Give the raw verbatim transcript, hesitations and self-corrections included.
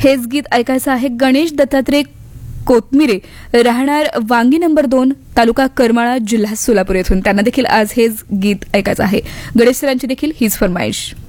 हेच गीत ऐकायचं आहे गणेश दत्तात्रय कोतमिरे, राहणार वांगी नंबर दोन, तालुका करमाळा, जिल्हा सोलापूर येथून. त्यांना देखील आज हेच गीत ऐकायचं आहे. गणेश सरांची देखील हीच फरमाईश.